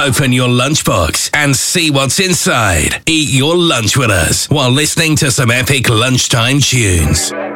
Open your lunchbox and see what's inside. Eat your lunch with us while listening to some epic lunchtime tunes.